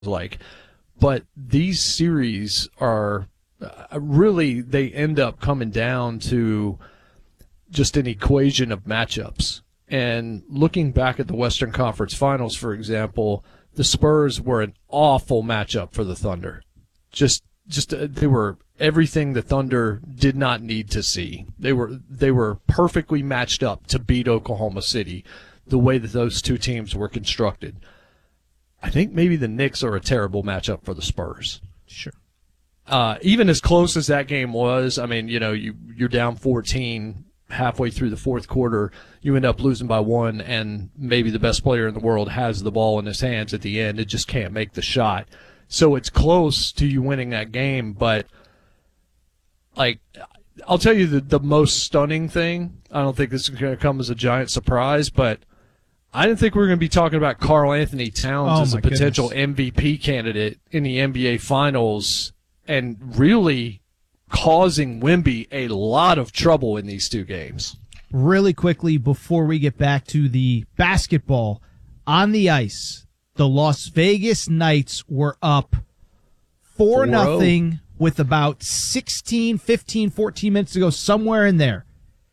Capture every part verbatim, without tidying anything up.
like. But these series are uh, really, they end up coming down to just an equation of matchups. And looking back at the Western Conference Finals, for example, the Spurs were an awful matchup for the Thunder. Just, just uh, they were everything the Thunder did not need to see. They were they were perfectly matched up to beat Oklahoma City, the way that those two teams were constructed. I think maybe the Knicks are a terrible matchup for the Spurs. Sure. Uh, even as close as that game was, I mean, you know, you you're down fourteen halfway through the fourth quarter, you end up losing by one, and maybe the best player in the world has the ball in his hands at the end. It just can't make the shot. So it's close to you winning that game, but like, I'll tell you the, the most stunning thing, I don't think this is going to come as a giant surprise, but I didn't think we were going to be talking about Karl Anthony Towns Oh, as a my potential goodness. M V P candidate in the N B A Finals, and really causing Wemby a lot of trouble in these two games. Really quickly before we get back to the basketball, on the ice, the Las Vegas Knights were up four nothing with about sixteen, fifteen, fourteen minutes to go, somewhere in there.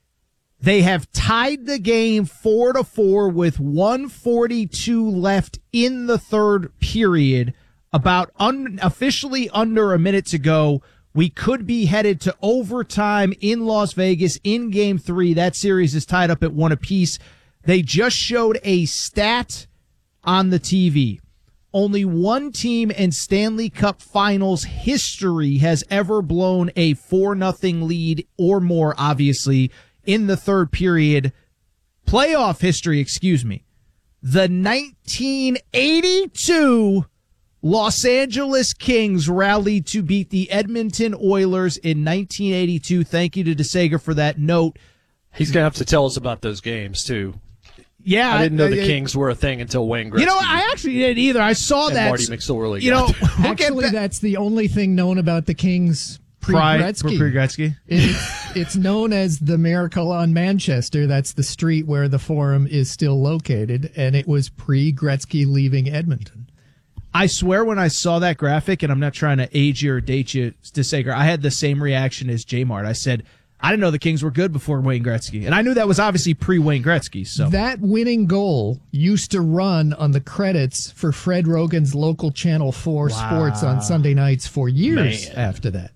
They have tied the game four to four with one forty-two left in the third period. About un- officially under a minute to go. We could be headed to overtime in Las Vegas in game three. That series is tied up at one apiece. They just showed a stat on the T V. Only one team in Stanley Cup Finals history has ever blown a four nothing lead or more, obviously, in the third period. Playoff history, excuse me. The nineteen eighty-two Los Angeles Kings rallied to beat the Edmonton Oilers in nineteen eighty-two. Thank you to DeSager for that note. He's going to have to tell us about those games, too. Yeah. I didn't know I, the I, Kings were a thing until Wayne Gretzky. You know, I actually didn't either. I saw and that. Marty McSorley. You know, we'll Actually, get ba- that's the only thing known about the Kings pre-Gretzky. Pre-Gretzky. It's, it's known as the Miracle on Manchester. That's the street where the Forum is still located, and it was pre-Gretzky leaving Edmonton. I swear when I saw that graphic, and I'm not trying to age you or date you, DeSager, I had the same reaction as J-Mart. I said, I didn't know the Kings were good before Wayne Gretzky. And I knew that was obviously pre-Wayne Gretzky. So that winning goal used to run on the credits for Fred Rogan's local Channel four Wow. Sports on Sunday nights for years Man. after that.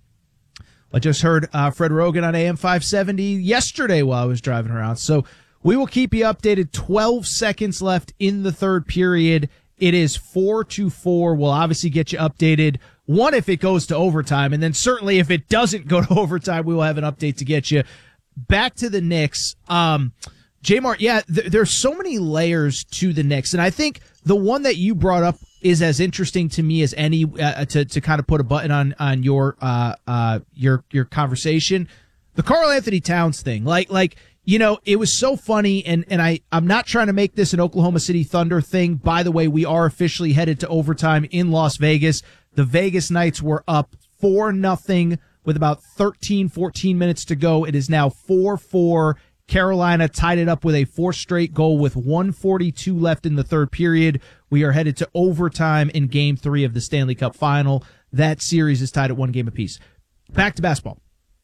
I just heard uh, Fred Rogan on A M five seventy yesterday while I was driving around. So we will keep you updated. twelve seconds left in the third period. It is four to four. We'll obviously get you updated. One, if it goes to overtime, and then certainly if it doesn't go to overtime, we will have an update to get you. Back to the Knicks. Um, J-Mart, yeah, th- there's so many layers to the Knicks, and I think the one that you brought up is as interesting to me as any uh, to to kind of put a button on on your uh uh your your conversation. The Karl Anthony Towns thing, like like. You know, it was so funny, and, and I, I'm not trying to make this an Oklahoma City Thunder thing. By the way, we are officially headed to overtime in Las Vegas. The Vegas Knights were up four nothing with about thirteen, fourteen minutes to go. It is now four four. Carolina tied it up with a fourth straight goal with one forty-two left in the third period. We are headed to overtime in game three of the Stanley Cup Final. That series is tied at one game apiece. Back to basketball.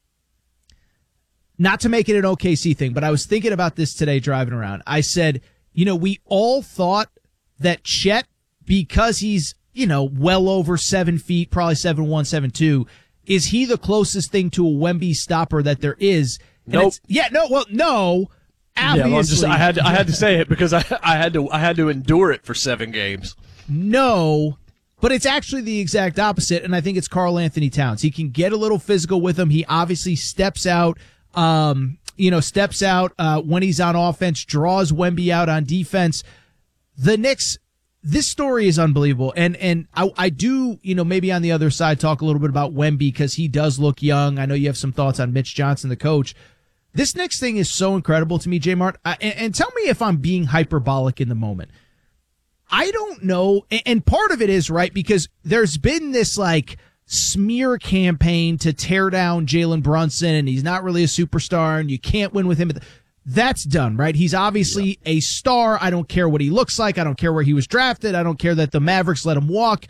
Not to make it an O K C thing, but I was thinking about this today driving around. I said, you know, we all thought that Chet, because he's, you know, well over seven feet, probably seven one, seven two, is he the closest thing to a Wemby stopper that there is? And Nope. it's- Yeah, no, well, no. Yeah, Obviously. well, I'm just, I had to, I had to say it because I, I had to I had to endure it for seven games. No, but it's actually the exact opposite, and I think it's Karl Anthony Towns. He can get a little physical with him. He obviously steps out. Um, you know, steps out uh, when he's on offense, draws Wemby out on defense. The Knicks, this story is unbelievable. And, and I, I do, you know, maybe on the other side talk a little bit about Wemby because he does look young. I know you have some thoughts on Mitch Johnson, the coach. This Knicks thing is so incredible to me, J-Mart. Uh, and, and tell me if I'm being hyperbolic in the moment. I don't know. And, and part of it is, right, because there's been this like, smear campaign to tear down Jalen Brunson, and he's not really a superstar, and you can't win with him. that's done, right? He's obviously yeah. a star. I don't care what he looks like. I don't care where he was drafted. I don't care that the Mavericks let him walk.